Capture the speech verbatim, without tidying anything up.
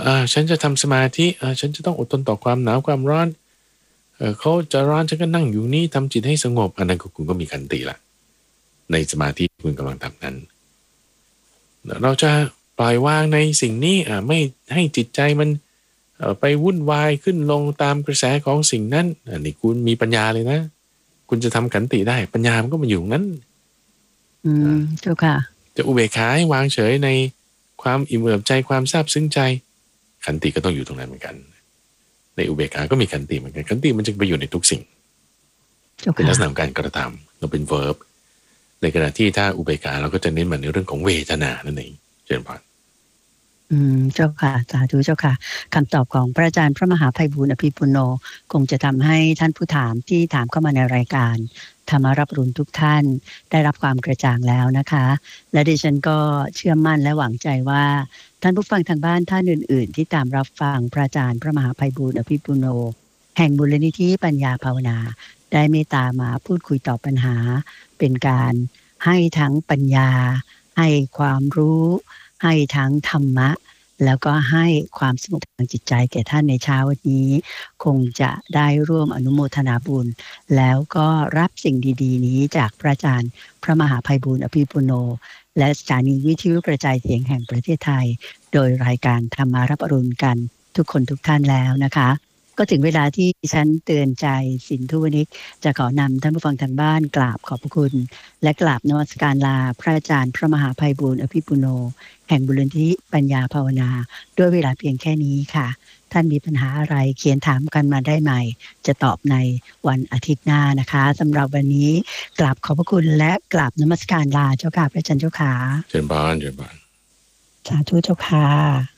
อ่าฉันจะทำสมาธิอ่าฉันจะต้องอดทนต่อความหนาวความร้อนเออเขาจะร้อนฉันก็นั่งอยู่นี่ทำจิตให้สงบอันนั้นคุณก็มีขันติละในสมาธิคุณกำลังทำนั้นเราจะปล่อยวางในสิ่งนี้อ่าไม่ให้จิตใจมันเอ่อไปวุ่นวายขึ้นลงตามกระแสของสิ่งนั้นอันนี้คุณมีปัญญาเลยนะคุณจะทำขันติได้ปัญญามันก็มาอยู่นั้นอืมเจ้าค่ะจะอุเบกขาให้วางเฉยในความอิ่มเอิบใจความซาบซึ้งใจขันติก็ต้องอยู่ตรงนั้นเหมือนกันในอุเบกขาก็มีขันติเหมือนกันขันติมันจะไปอยู่ในทุกสิ่งเป็นลักษณะของการกระทำเราเป็น verb ในขณะที่ถ้าอุเบกขาเราก็จะเน้นมาในเรื่องของเวทนานั่นเองเจริญพรอืมเจ้าค่ะสาธุเจ้าค่ะคำตอบของพระอาจารย์พระมหาไพบูลย์อภิปุโนคงจะทำให้ท่านผู้ถามที่ถามเข้ามาในรายการธรรมรับรู้ทุกท่านได้รับความกระจ่างแล้วนะคะและดิฉันก็เชื่อมั่นและหวังใจว่าท่านผู้ฟังทางบ้านท่านอื่นๆที่ตามรับฟังพระอาจารย์พระมหาไพบูลย์อภิปุโนแห่งมูลนิธิปัญญาภาวนาได้เมตตามาพูดคุยตอบปัญหาเป็นการให้ทั้งปัญญาให้ความรู้ให้ทั้งธรรมะแล้วก็ให้ความสงบทางจิตใจแก่ท่านในเช้าวันนี้คงจะได้ร่วมอนุโมทนาบุญแล้วก็รับสิ่งดีๆนี้จากพระอาจารย์พระมหาไพบูลย์อภิปุโนและสถานีวิทยุกระจายเสียงแห่งประเทศไทยโดยรายการธรรมารับอรุณกันทุกคนทุกท่านแล้วนะคะก็ถึงเวลาที่ฉันเตือนใจสินธุวณิกจะขอนำท่านผู้ฟังทางบ้านกราบขอบพระคุณและกราบนมัสการลาพระอาจารย์พระมหาไพบูลย์อภิปุโนแห่งมูลนิธิปัญญาภาวนาด้วยเวลาเพียงแค่นี้ค่ะท่านมีปัญหาอะไรเขียนถามกันมาได้ใหม่จะตอบในวันอาทิตย์หน้านะคะสำหรับวันนี้กราบขอบพระคุณและกราบนมัสการลาเจ้าค่ะพระอาจารย์เจ้าค่ะเชิญบานเชิญบานสาธุเจ้าค่ะ